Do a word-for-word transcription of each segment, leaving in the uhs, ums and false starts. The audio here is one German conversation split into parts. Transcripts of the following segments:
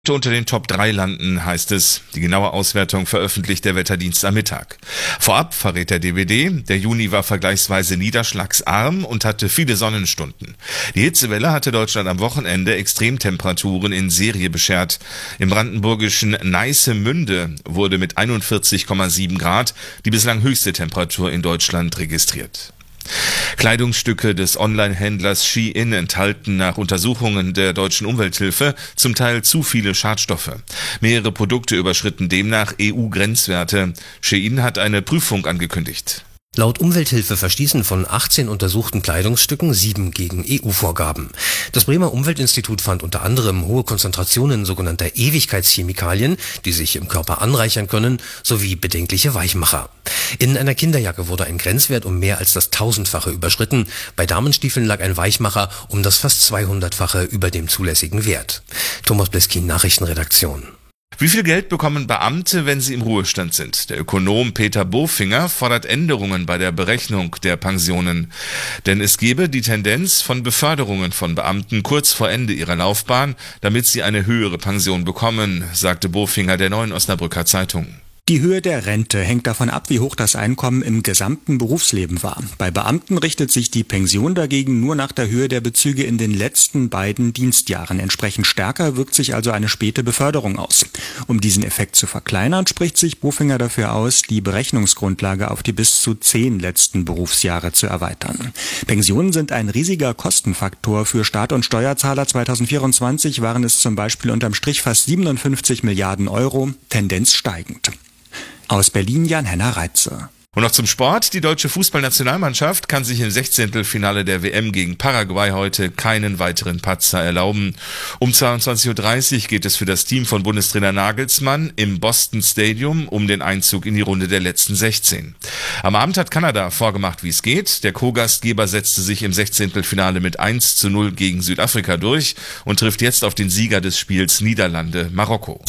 Unter den Top drei landen, heißt es. Die genaue Auswertung veröffentlicht der Wetterdienst am Mittag. Vorab verrät der D W D, der Juni war vergleichsweise niederschlagsarm und hatte viele Sonnenstunden. Die Hitzewelle hatte Deutschland am Wochenende Extremtemperaturen in Serie beschert. Im brandenburgischen Neissemünde wurde mit einundvierzig Komma sieben Grad die bislang höchste Temperatur in Deutschland registriert. Kleidungsstücke des Online-Händlers Shein enthalten nach Untersuchungen der deutschen Umwelthilfe zum Teil zu viele Schadstoffe. Mehrere Produkte überschritten demnach E U-Grenzwerte. Shein hat eine Prüfung angekündigt. Laut Umwelthilfe verstießen von achtzehn untersuchten Kleidungsstücken sieben gegen E U-Vorgaben. Das Bremer Umweltinstitut fand unter anderem hohe Konzentrationen sogenannter Ewigkeitschemikalien, die sich im Körper anreichern können, sowie bedenkliche Weichmacher. In einer Kinderjacke wurde ein Grenzwert um mehr als das Tausendfache überschritten. Bei Damenstiefeln lag ein Weichmacher um das fast zweihundertfache über dem zulässigen Wert. Thomas Bleskin, Nachrichtenredaktion. Wie viel Geld bekommen Beamte, wenn sie im Ruhestand sind? Der Ökonom Peter Bofinger fordert Änderungen bei der Berechnung der Pensionen. Denn es gebe die Tendenz von Beförderungen von Beamten kurz vor Ende ihrer Laufbahn, damit sie eine höhere Pension bekommen, sagte Bofinger der Neuen Osnabrücker Zeitung. Die Höhe der Rente hängt davon ab, wie hoch das Einkommen im gesamten Berufsleben war. Bei Beamten richtet sich die Pension dagegen nur nach der Höhe der Bezüge in den letzten beiden Dienstjahren. Entsprechend stärker wirkt sich also eine späte Beförderung aus. Um diesen Effekt zu verkleinern, spricht sich Bofinger dafür aus, die Berechnungsgrundlage auf die bis zu zehn letzten Berufsjahre zu erweitern. Pensionen sind ein riesiger Kostenfaktor für Staat und Steuerzahler. zweitausendvierundzwanzig waren es zum Beispiel unterm Strich fast siebenundfünfzig Milliarden Euro, Tendenz steigend. Aus Berlin Jan-Henner Reitze. Und noch zum Sport. Die deutsche Fußballnationalmannschaft kann sich im Sechzehntelfinale der W M gegen Paraguay heute keinen weiteren Patzer erlauben. Um zweiundzwanzig Uhr dreißig geht es für das Team von Bundestrainer Nagelsmann im Boston Stadium um den Einzug in die Runde der letzten sechzehn. Am Abend hat Kanada vorgemacht, wie es geht. Der Co-Gastgeber setzte sich im Sechzehntelfinale mit eins zu null gegen Südafrika durch und trifft jetzt auf den Sieger des Spiels Niederlande, Marokko.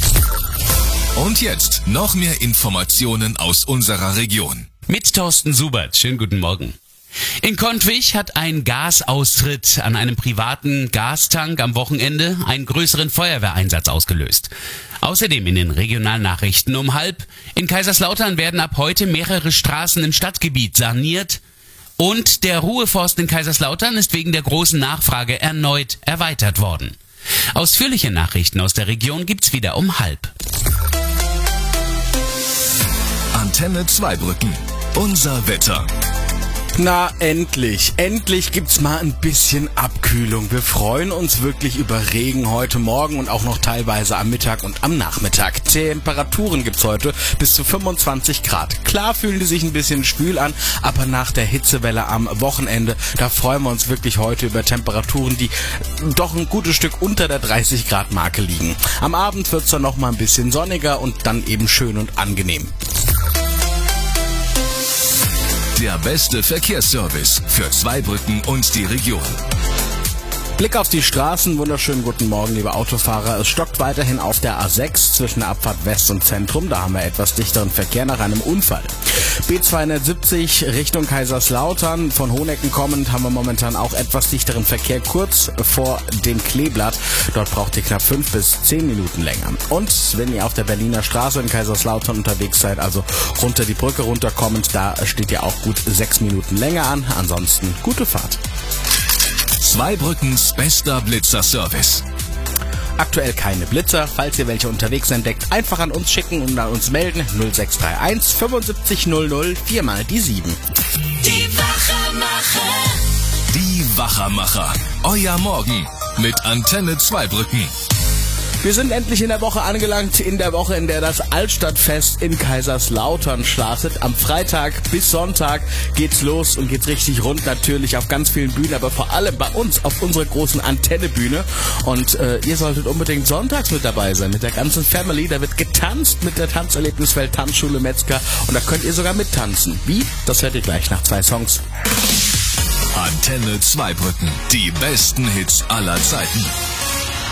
Und jetzt noch mehr Informationen aus unserer Region. Mit Thorsten Subert. Schönen guten Morgen. In Kontwich hat ein Gasaustritt an einem privaten Gastank am Wochenende einen größeren Feuerwehreinsatz ausgelöst. Außerdem in den Regionalnachrichten um halb. In Kaiserslautern werden ab heute mehrere Straßen im Stadtgebiet saniert. Und der Ruheforst in Kaiserslautern ist wegen der großen Nachfrage erneut erweitert worden. Ausführliche Nachrichten aus der Region gibt's wieder um halb. Antenne Zweibrücken. Unser Wetter. Na, endlich. Endlich gibt's mal ein bisschen Abkühlung. Wir freuen uns wirklich über Regen heute Morgen und auch noch teilweise am Mittag und am Nachmittag. Temperaturen gibt's heute bis zu fünfundzwanzig Grad. Klar fühlen die sich ein bisschen schwül an, aber nach der Hitzewelle am Wochenende, da freuen wir uns wirklich heute über Temperaturen, die doch ein gutes Stück unter der dreißig Grad Marke liegen. Am Abend wird's dann noch mal ein bisschen sonniger und dann eben schön und angenehm. Der beste Verkehrsservice für Zweibrücken und die Region. Blick auf die Straßen, wunderschönen guten Morgen, liebe Autofahrer. Es stockt weiterhin auf der A sechs zwischen der Abfahrt West und Zentrum. Da haben wir etwas dichteren Verkehr nach einem Unfall. B zweihundertsiebzig Richtung Kaiserslautern. Von Honecken kommend haben wir momentan auch etwas dichteren Verkehr kurz vor dem Kleeblatt. Dort braucht ihr knapp fünf bis zehn Minuten länger. Und wenn ihr auf der Berliner Straße in Kaiserslautern unterwegs seid, also runter die Brücke runterkommend, da steht ihr auch gut sechs Minuten länger an. Ansonsten gute Fahrt. Zweibrückens bester Blitzer-Service. Aktuell keine Blitzer. Falls ihr welche unterwegs entdeckt, einfach an uns schicken und an uns melden. null sechs drei eins fünfundsiebzig null null, viermal die sieben. Die Wachermacher. Die Wachermacher. Euer Morgen mit Antenne Zweibrücken. Wir sind endlich in der Woche angelangt, in der Woche, in der das Altstadtfest in Kaiserslautern startet. Am Freitag bis Sonntag geht's los und geht's richtig rund, natürlich auf ganz vielen Bühnen, aber vor allem bei uns auf unserer großen Antennebühne. Und äh, ihr solltet unbedingt sonntags mit dabei sein, mit der ganzen Family. Da wird getanzt mit der Tanzerlebniswelt Tanzschule Metzger und da könnt ihr sogar mittanzen. Wie? Das hört ihr gleich nach zwei Songs. Antenne Zweibrücken, die besten Hits aller Zeiten.